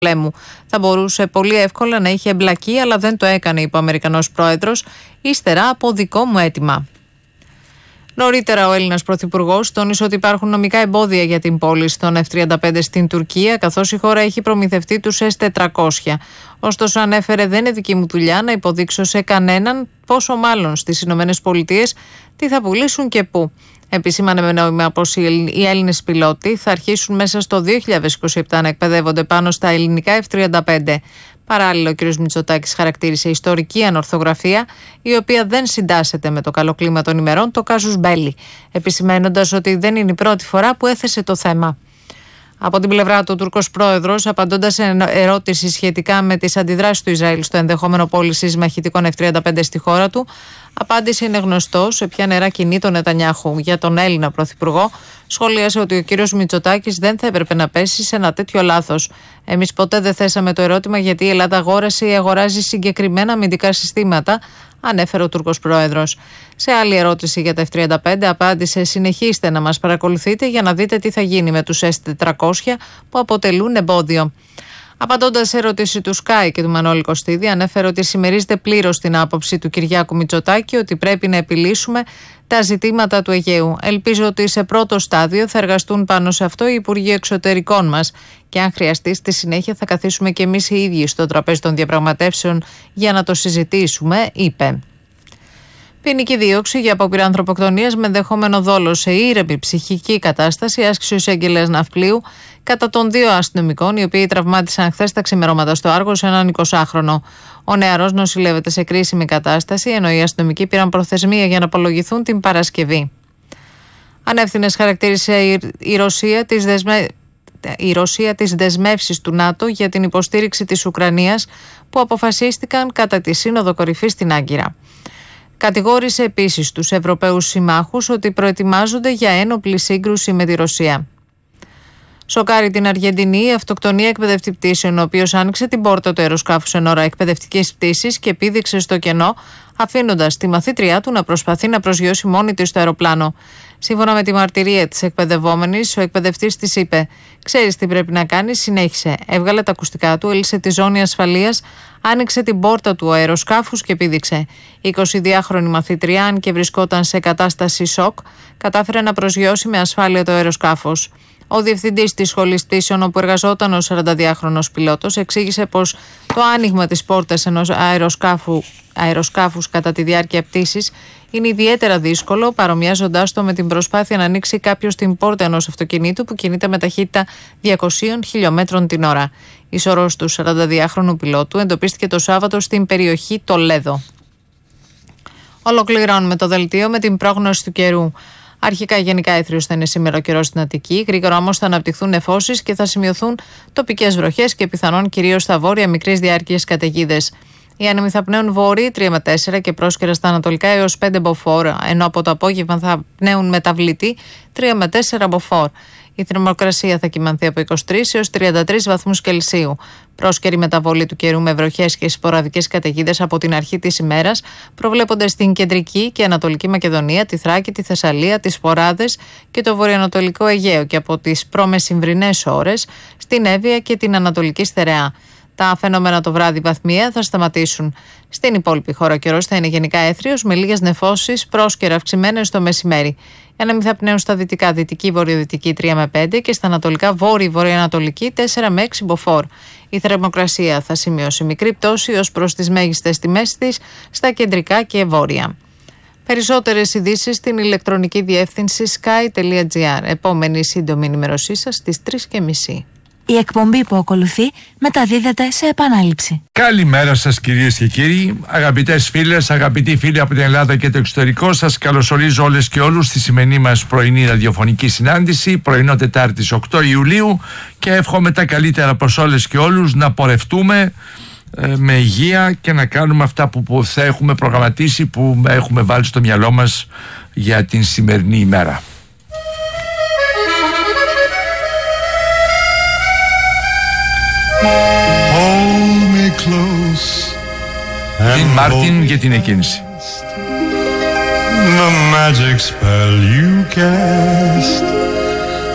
πολέμου. Θα μπορούσε πολύ εύκολα να είχε εμπλακεί, αλλά δεν το έκανε, είπε ο Αμερικανός πρόεδρος, ύστερα από δικό μου αίτημα. Νωρίτερα, ο Έλληνας πρωθυπουργός τόνισε ότι υπάρχουν νομικά εμπόδια για την πώληση των F-35 στην Τουρκία, καθώς η χώρα έχει προμηθευτεί τους S-400. Ωστόσο, ανέφερε, δεν είναι δική μου δουλειά να υποδείξω σε κανέναν, πόσο μάλλον στις Ηνωμένες Πολιτείες, τι θα πουλήσουν και πού. Επισήμανε με νόημα πως οι Έλληνες πιλότοι θα αρχίσουν μέσα στο 2027 να εκπαιδεύονται πάνω στα ελληνικά F-35. Παράλληλα, ο κ. Μητσοτάκης χαρακτήρισε ιστορική ανορθογραφία, η οποία δεν συντάσσεται με το καλό κλίμα των ημερών, το κάζους μπέλι, επισημένοντας ότι δεν είναι η πρώτη φορά που έθεσε το θέμα. Από την πλευρά του, ο Τούρκος πρόεδρος, απαντώντας σε ερώτηση σχετικά με τις αντιδράσεις του Ισραήλ στο ενδεχόμενο πώληση μαχητικών F-35 στη χώρα του, απάντησε είναι γνωστό σε ποια νερά κινεί τον Νετανιάχου. Για τον Έλληνα πρωθυπουργό, σχολίασε ότι ο κύριος Μητσοτάκης δεν θα έπρεπε να πέσει σε ένα τέτοιο λάθος. Εμείς ποτέ δεν θέσαμε το ερώτημα γιατί η Ελλάδα αγόρασε ή αγοράζει συγκεκριμένα αμυντικά συστήματα, ανέφερε ο Τούρκος πρόεδρος. Σε άλλη ερώτηση για τα F-35, απάντησε: συνεχίστε να μας παρακολουθείτε για να δείτε τι θα γίνει με τους S-400 που αποτελούν εμπόδιο. Απαντώντας σε ερώτηση του Sky και του Μανώλη Κωστίδη, ανέφερε ότι συμμερίζεται πλήρως την άποψη του Κυριάκου Μητσοτάκη ότι πρέπει να επιλύσουμε τα ζητήματα του Αιγαίου. Ελπίζω ότι σε πρώτο στάδιο θα εργαστούν πάνω σε αυτό οι Υπουργοί Εξωτερικών μας και αν χρειαστεί στη συνέχεια θα καθίσουμε και εμείς οι ίδιοι στο τραπέζι των διαπραγματεύσεων για να το συζητήσουμε, είπε. Ποινική δίωξη για απόπειρα ανθρωποκτονίας με ενδεχόμενο δόλο σε ήρεμη ψυχική κατάσταση άσκησε ο εισαγγελέας Ναυπλίου κατά των δύο αστυνομικών, οι οποίοι τραυμάτισαν χθες τα ξημερώματα στο Άργος έναν 20χρονο. Ο νεαρός νοσηλεύεται σε κρίσιμη κατάσταση, ενώ οι αστυνομικοί πήραν προθεσμία για να απολογηθούν την Παρασκευή. Ανεύθυνες χαρακτήρισε η Ρωσία τις δεσμεύσεις του ΝΑΤΟ για την υποστήριξη της Ουκρανίας που αποφασίστηκαν κατά τη Σύνοδο Κορυφής στην Άγκυρα. Κατηγόρησε επίσης τους Ευρωπαίους συμμάχους ότι προετοιμάζονται για ένοπλη σύγκρουση με τη Ρωσία. Σοκάρει την Αργεντινή η αυτοκτονία εκπαιδευτή πτήσεων, ο οποίος άνοιξε την πόρτα του αεροσκάφους εν ώρα εκπαιδευτικής πτήσης και πήδηξε στο κενό, αφήνοντας τη μαθήτριά του να προσπαθεί να προσγειώσει μόνη της στο αεροπλάνο. Σύμφωνα με τη μαρτυρία της εκπαιδευόμενης, ο εκπαιδευτής της είπε: «Ξέρεις τι πρέπει να κάνεις», συνέχισε. Έβγαλε τα ακουστικά του, έλυσε τη ζώνη ασφαλείας, άνοιξε την πόρτα του αεροσκάφους και πήδηξε. Η 22χρονη μαθήτρια, αν και βρισκόταν σε κατάσταση σοκ, κατάφερε να προσγειώσει με ασφάλεια το αεροσκάφος. Ο διευθυντής της σχολής πτήσεων, όπου εργαζόταν ο 42χρονος πιλότος, εξήγησε πως το άνοιγμα της πόρτας ενός αεροσκάφους κατά τη διάρκεια πτήσης είναι ιδιαίτερα δύσκολο, παρομοιάζοντάς το με την προσπάθεια να ανοίξει κάποιος την πόρτα ενός αυτοκινήτου που κινείται με ταχύτητα 200 χιλιόμετρων την ώρα. Η σωρός του 42χρονου πιλότου εντοπίστηκε το Σάββατο στην περιοχή Τολέδο. Ολοκληρώνουμε το δελτίο με την πρόγνωση του καιρού. Αρχικά γενικά έθριος θα είναι σήμερα ο καιρός στην Αττική, γρήγορα όμως θα αναπτυχθούν νεφώσεις και θα σημειωθούν τοπικές βροχές και πιθανόν κυρίως στα βόρεια μικρής διάρκειας καταιγίδες. Οι άνεμοι θα πνέουν βόρειοι 3 με 4 και πρόσκαιρα στα ανατολικά έως 5 μποφόρ, ενώ από το απόγευμα θα πνέουν μεταβλητή 3 με 4 μποφόρ. Η θερμοκρασία θα κυμανθεί από 23 έως 33 βαθμούς Κελσίου. Πρόσκαιρη μεταβολή του καιρού με βροχές και σποραδικές καταιγίδες από την αρχή της ημέρας προβλέπονται στην κεντρική και ανατολική Μακεδονία, τη Θράκη, τη Θεσσαλία, τις Σποράδες και το βορειοανατολικό Αιγαίο και από τις προμεσημβρινές ώρες στην Εύβοια και την Ανατολική Στερεά. Τα φαινόμενα το βράδυ βαθμιαία θα σταματήσουν. Στην υπόλοιπη χώρα ο καιρός θα είναι γενικά έθριος με λίγες νεφώσεις, πρόσκαιρα αυξημένες το μεσημέρι. Οι άνεμοι θα πνέουν στα δυτικά, δυτική, βορειοδυτική 3 με 5 και στα ανατολικά, βόρειο-βορειοανατολική 4 με 6 μποφόρ. Η θερμοκρασία θα σημειώσει μικρή πτώση ως προς τις μέγιστες τιμές της στα κεντρικά και βόρεια. Περισσότερες ειδήσεις στην ηλεκτρονική διεύθυνση sky.gr. Επόμενη σύντομη ενημέρωσή σας στις 3:30. Η εκπομπή που ακολουθεί μεταδίδεται σε επανάληψη. Καλημέρα σας κυρίες και κύριοι, αγαπητές φίλες, αγαπητοί φίλοι από την Ελλάδα και το εξωτερικό. Σας καλωσορίζω όλες και όλους στη σημερινή μας πρωινή ραδιοφωνική συνάντηση, πρωινό Τετάρτης 8 Ιουλίου, και εύχομαι τα καλύτερα προς όλες και όλους, να πορευτούμε με υγεία και να κάνουμε αυτά που θα έχουμε προγραμματίσει, που έχουμε βάλει στο μυαλό μας για την σημερινή ημέρα. Την Μάρτιν για την εκκίνηση. The magic spell you cast